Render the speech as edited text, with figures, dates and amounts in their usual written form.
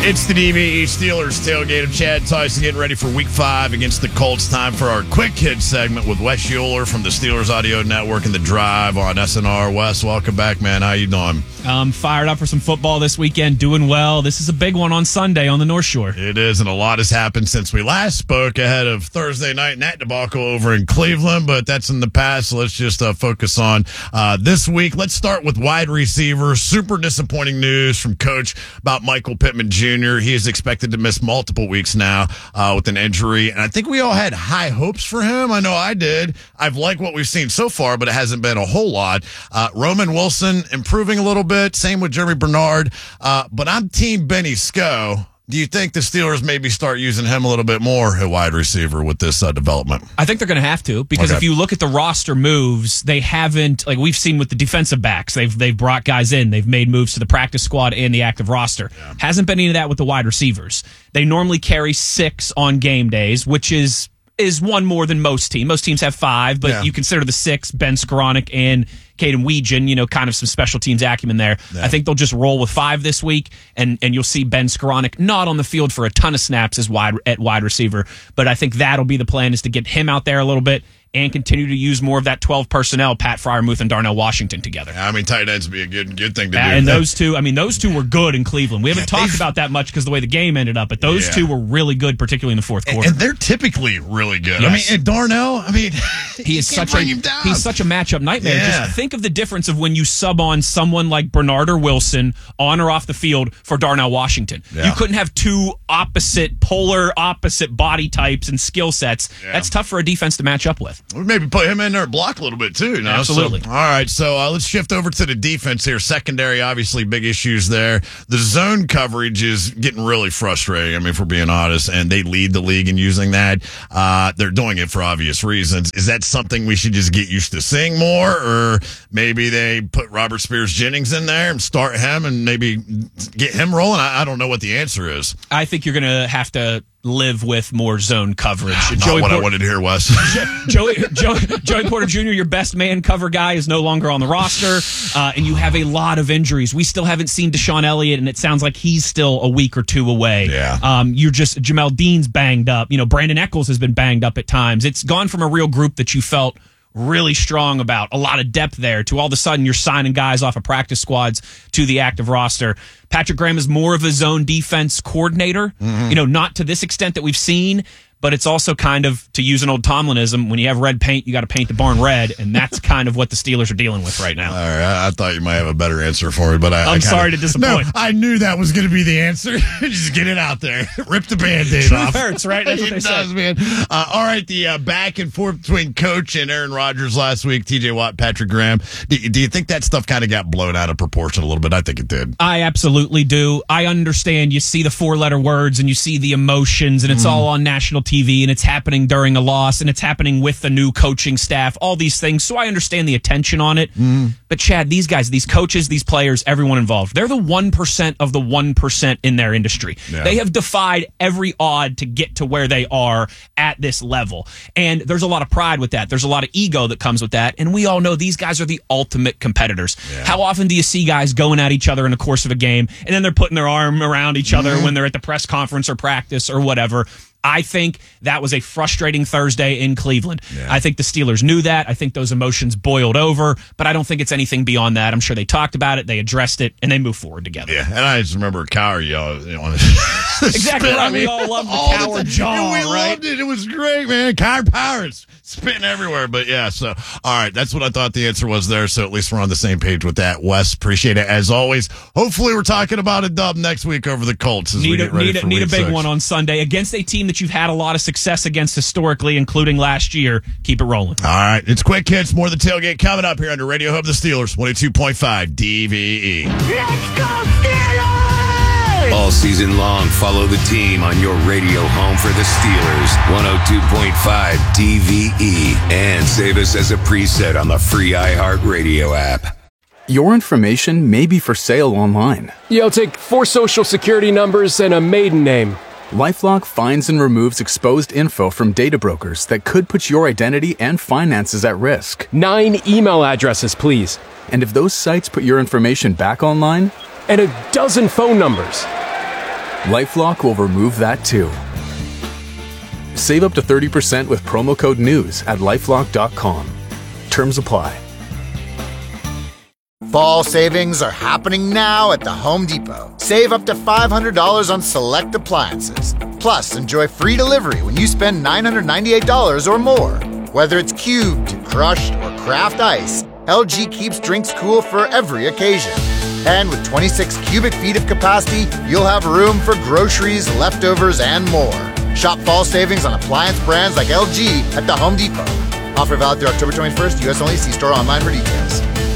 It's the DVE Steelers tailgate of Chad Tyson getting ready for Week 5 against the Colts. Time for our Quick Hit segment with Wes Euler from the Steelers Audio Network and The Drive on SNR. Wes, welcome back, man. How you doing? I'm fired up for some football this weekend, doing well. This is a big one on Sunday on the North Shore. It is, and a lot has happened since we last spoke ahead of Thursday night and that debacle over in Cleveland, but that's in the past, so let's just focus on this week. Let's start with wide receiver. Super disappointing news from Coach about Michael Pittman Jr. He is expected to miss multiple weeks now with an injury, and I think we all had high hopes for him. I know I did. I've liked what we've seen so far, but it hasn't been a whole lot. Roman Wilson improving a little bit. Same with Jeremy Bernard. But I'm Team Benny Sco. Do you think the Steelers maybe start using him a little bit more at wide receiver with this development? I think they're going to have to, because if you look at the roster moves, they haven't, like we've seen with the defensive backs, they've brought guys in, they've made moves to the practice squad and the active roster. Yeah. Hasn't been any of that with the wide receivers. They normally carry 6 on game days, which is one more than most teams. Most teams have 5, but you consider the 6, Ben Skoranek and Caden Weegan, kind of some special teams acumen there. Yeah. I think they'll just roll with 5 this week, and you'll see Ben Skoranek not on the field for a ton of snaps at wide receiver, but I think that'll be the plan, is to get him out there a little bit and continue to use more of that 12 personnel, Pat Freiermuth and Darnell Washington together. I mean, tight ends would be a good thing to do. And those two were good in Cleveland. We haven't talked about that much because the way the game ended up, but those two were really good, particularly in the fourth quarter. And they're typically really good. Yes. I mean, and Darnell, he's such a matchup nightmare. Yeah. Just think of the difference of when you sub on someone like Bernard or Wilson on or off the field for Darnell Washington. Yeah. You couldn't have 2 polar opposite body types and skill sets. Yeah. That's tough for a defense to match up with. Maybe put him in there and block a little bit too. Absolutely. So, all right, so let's shift over to the defense here. Secondary, obviously, big issues there. The zone coverage is getting really frustrating, if we're being honest, and they lead the league in using that. They're doing it for obvious reasons. Is that something we should just get used to seeing more, or maybe they put Robert Spears-Jennings in there and start him and maybe get him rolling? I don't know what the answer is. I think you're going to have to live with more zone coverage. I wanted to hear, Wes. Joey Porter Jr., your best man cover guy, is no longer on the roster, and you have a lot of injuries. We still haven't seen Deshaun Elliott, and it sounds like he's still a week or 2 away. Yeah. Jamel Dean's banged up. Brandon Echols has been banged up at times. It's gone from a real group that you felt really strong about, a lot of depth there, to all of a sudden you're signing guys off of practice squads to the active roster. Patrick Graham is more of a zone defense coordinator, not to this extent that we've seen, but it's also kind of, to use an old Tomlinism, when you have red paint, you got to paint the barn red, and that's kind of what the Steelers are dealing with right now. All right, I thought you might have a better answer for me, but I'm sorry to disappoint. No, I knew that was going to be the answer. Just get it out there. Rip the Band-Aid off. Truth hurts, right? That's what they say. It does, man. All right, the back and forth between Coach and Aaron Rodgers last week, TJ Watt, Patrick Graham. Do you think that stuff kind of got blown out of proportion a little bit? I think it did. I absolutely do. I understand you see the 4-letter words and you see the emotions, and it's all on national TV, and it's happening during a loss, and it's happening with the new coaching staff, all these things. So I understand the attention on it. But Chad, these guys, these coaches, these players, everyone involved, they're the 1% of the 1% in their industry. Yeah. They have defied every odd to get to where they are at this level. And there's a lot of pride with that. There's a lot of ego that comes with that. And we all know these guys are the ultimate competitors. Yeah. How often do you see guys going at each other in the course of a game, and then they're putting their arm around each other when they're at the press conference or practice or whatever? I think that was a frustrating Thursday in Cleveland. Yeah. I think the Steelers knew that. I think those emotions boiled over, but I don't think it's anything beyond that. I'm sure they talked about it, they addressed it, and they moved forward together. Yeah, and I just remember Cowher yelling on exactly right. We all loved the Cowher jaw, we loved it. It was great, man. Cowher Powers spitting everywhere. But yeah, so all right, that's what I thought the answer was there. So at least we're on the same page with that. Wes, appreciate it as always. Hopefully, we're talking about a dub next week over the Colts. Need a big one on Sunday against a team that you've had a lot of success against historically, including last year. Keep it rolling. All right, it's Quick Hits. More of the tailgate coming up here under Radio Hub the Steelers 22.5 DVE. Let's go Steelers! All season long, follow the team on your radio home for the Steelers, 102.5 DVE, and save us as a preset on the free iHeartRadio app. Your information may be for sale online. I'll take 4 social security numbers and a maiden name. LifeLock finds and removes exposed info from data brokers that could put your identity and finances at risk. 9 email addresses, please. And if those sites put your information back online? And a dozen phone numbers. LifeLock will remove that too. Save up to 30% with promo code NEWS at LifeLock.com. Terms apply. Fall savings are happening now at the Home Depot. Save up to $500 on select appliances. Plus, enjoy free delivery when you spend $998 or more. Whether it's cubed, crushed, or craft ice, LG keeps drinks cool for every occasion. And with 26 cubic feet of capacity, you'll have room for groceries, leftovers, and more. Shop fall savings on appliance brands like LG at the Home Depot. Offer valid through October 21st, U.S. only. See store online for details.